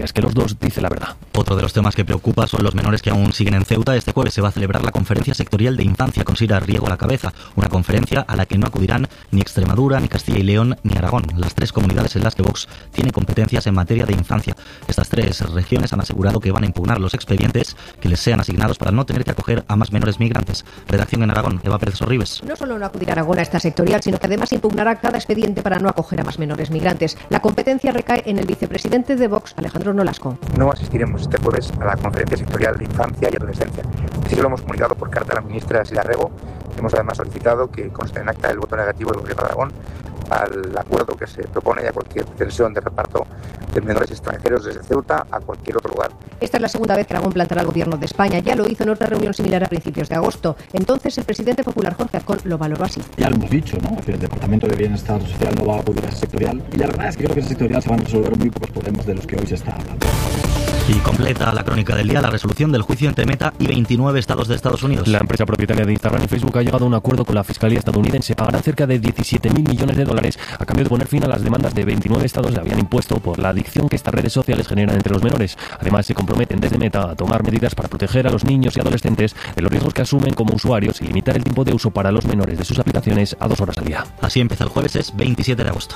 es que los dos dicen la verdad. Otro de los temas que preocupa son los menores que aún siguen en Ceuta. Este jueves se va a celebrar la Conferencia Sectorial de Infancia con Sira Riego a la cabeza, una conferencia a la que no acudirán ni Extremadura, ni Castilla y León, ni Aragón, las tres comunidades en las que Vox tiene competencias en materia de infancia. Estas tres regiones han asegurado que van a impugnar los expedientes que les sean asignados para no tener que acoger a más menores migrantes. Redacción en Aragón, Eva Pérez Sorribes. No solo no acudirá Aragón a esta sectorial, sino que además impugnará cada expediente para no acoger a más menores migrantes. La competencia recae en el vicepresidente de Vox, Alejandro Nolasco. No asistiremos este jueves a la Conferencia Sectorial de Infancia y Adolescencia. Así que lo hemos comunicado por carta a la ministra Sira Riego. Hemos además solicitado que conste en acta el voto negativo del Gobierno de Aragón al acuerdo que se propone y a cualquier cesión de reparto de menores extranjeros desde Ceuta a cualquier otro lugar. Esta es la segunda vez que Aragón plantará al Gobierno de España. Ya lo hizo en otra reunión similar a principios de agosto. Entonces el presidente popular Jorge Azcón lo valoró así. Ya lo hemos dicho, ¿no? El Departamento de Bienestar Social no va a acudir a ese sectorial. Y la verdad es que creo que ese sectorial se van a resolver muy pocos problemas de los que hoy se está hablando. Y completa la crónica del día la resolución del juicio entre Meta y 29 estados de Estados Unidos. La empresa propietaria de Instagram y Facebook ha llegado a un acuerdo con la Fiscalía estadounidense. Pagará cerca de $17.000 millones a cambio de poner fin a las demandas de 29 estados le habían impuesto por la adicción que estas redes sociales generan entre los menores. Además, se comprometen desde Meta a tomar medidas para proteger a los niños y adolescentes de los riesgos que asumen como usuarios y limitar el tiempo de uso para los menores de sus aplicaciones a 2 horas al día. Así empieza el jueves, es 27 de agosto.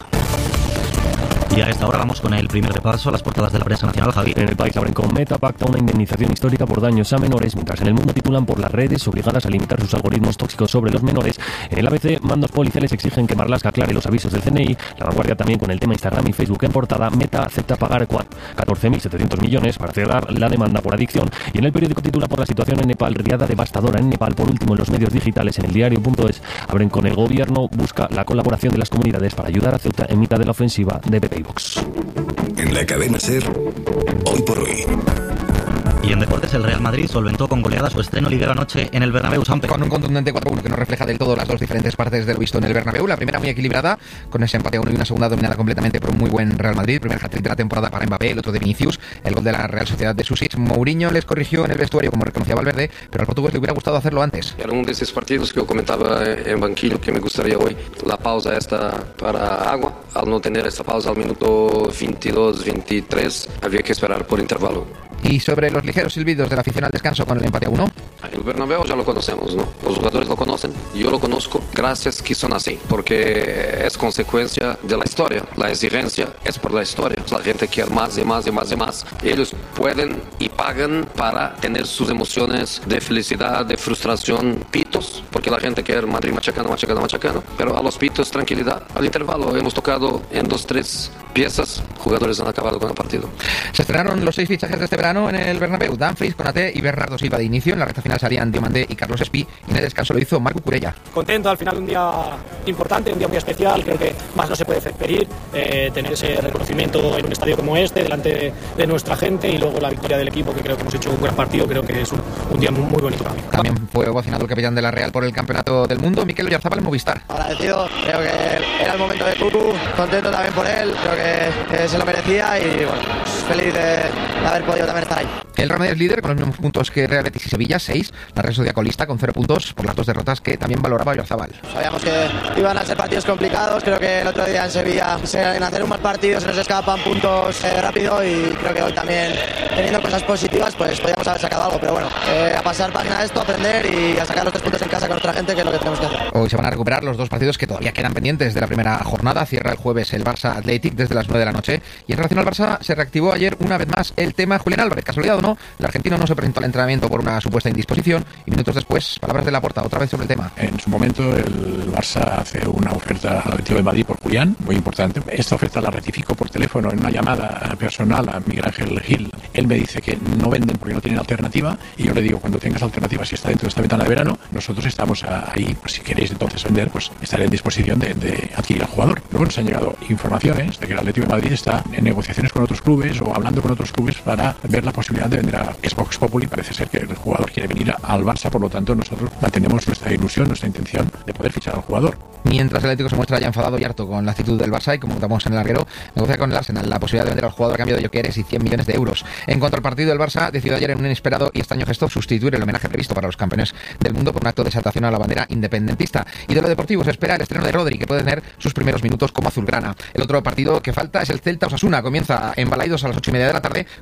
Y a esta hora vamos con el primer repaso a las portadas de la prensa nacional, Javi. En el país abren con Meta pacta una indemnización histórica por daños a menores, mientras en el mundo titulan por las redes obligadas a limitar sus algoritmos tóxicos sobre los menores. En el ABC, mandos policiales exigen que Marlaska aclare los avisos del CNI. La Vanguardia también con el tema Instagram y Facebook en portada. Meta acepta pagar 14.700 millones para cerrar la demanda por adicción. Y en el periódico titula por la situación en Nepal, riada devastadora en Nepal. Por último, en los medios digitales, en el diario.es, abren con el gobierno busca la colaboración de las comunidades para ayudar a Ceuta en mitad de la ofensiva de PP y Vox. En la cadena SER, hoy por hoy. Y en deportes, el Real Madrid solventó con goleada su estreno liguero anoche en el Bernabéu. Sampe. Con un contundente 4-1 que no refleja del todo las dos diferentes partes de lo visto en el Bernabéu. La primera muy equilibrada, con ese empate a 1 y una segunda dominada completamente por un muy buen Real Madrid. Primer hat-trick de la temporada para Mbappé, el otro de Vinicius, el gol de la Real Sociedad de Susic. Mourinho les corrigió en el vestuario, como reconocía Valverde, pero al portugués le hubiera gustado hacerlo antes. Era uno de esos partidos que yo comentaba en banquillo que me gustaría hoy. La pausa esta para agua, al no tener esta pausa al minuto 22-23, había que esperar por intervalo. Y sobre los ligeros silbidos de la afición al descanso con el empate a 1. El Bernabéu ya lo conocemos, ¿no? Los jugadores lo conocen, yo lo conozco, gracias que son así, porque es consecuencia de la historia. La exigencia es por la historia. La gente quiere más y más y más y más. Ellos pueden y pagan para tener sus emociones de felicidad, de frustración, pitos, porque la gente quiere Madrid machacano, machacano, machacano. Pero a los pitos, tranquilidad. Al intervalo hemos tocado en 2-3 piezas, jugadores han acabado con el partido. Se estrenaron los 6 fichajes de este verano en el Bernabéu. Dumfries, Konaté y Bernardo Silva de inicio. En la recta final salían Diomandé y Carlos Espí, y en el descanso lo hizo Marco Curella. Contento, al final un día importante, un día muy especial. Creo que más no se puede pedir, tener ese reconocimiento en un estadio como este, delante de nuestra gente, y luego la victoria del equipo, que creo que hemos hecho un gran partido. Creo que es un día muy bonito para mí. También fue ovacionado el capitán de la Real por el campeonato del mundo, Mikel Oyarzabal en Movistar. Agradecido, creo que era el momento de Cucu, contento también por él, creo que se lo merecía, y bueno, feliz de haber podido también estar ahí. El Real Madrid es líder con los mismos puntos que Real Betis y Sevilla, 6. La Real Sociedad colista con 0 puntos por las 2 derrotas que también valoraba Oyarzabal. Sabíamos que iban a ser partidos complicados. Creo que el otro día en Sevilla, en hacer un mal partido, se nos escapan puntos rápido, y creo que hoy también, teniendo cosas positivas, pues podíamos haber sacado algo. Pero bueno, a pasar página a esto, a aprender y a sacar los 3 puntos en casa con nuestra gente, que es lo que tenemos que hacer. Hoy se van a recuperar los 2 partidos que todavía quedan pendientes de la primera jornada. Cierra el jueves el Barça Athletic desde las 9 de la noche. Y en relación al Barça, se reactivó ayer una vez más el tema Julián Álvarez. Casualidad o no, el argentino no se presentó al entrenamiento por una supuesta indisposición, y minutos después, palabras de Laporta otra vez sobre el tema. En su momento el Barça hace una oferta al Atlético de Madrid por Julián, muy importante. Esta oferta la ratificó por teléfono en una llamada personal a Miguel Ángel Gil. Él me dice que no venden porque no tienen alternativa, y yo le digo, cuando tengas alternativa, si está dentro de esta ventana de verano, nosotros estamos ahí, pues si queréis entonces vender, pues estaré en disposición de adquirir al jugador. Luego nos han llegado informaciones de que el Atlético de Madrid está en negociaciones con otros clubes o hablando con otros clubes para ver la posibilidad de vender a Vox Populi. Parece ser que el jugador quiere venir al Barça, por lo tanto nosotros mantenemos nuestra ilusión, nuestra intención de poder fichar al jugador. Mientras el Atlético se muestra ya enfadado y harto con la actitud del Barça, y como contamos en el larguero, negocia con el Arsenal la posibilidad de vender al jugador a cambio de Gyökeres y 100 millones de euros. En cuanto al partido, del Barça decidió ayer en un inesperado y extraño gesto sustituir el homenaje previsto para los campeones del mundo por un acto de exaltación a la bandera independentista. Y de lo deportivo se espera el estreno de Rodri, que puede tener sus primeros minutos como azulgrana. El otro partido que falta es el Celta-Osasuna. Comienza en Balaidos a las 8:30 de la tarde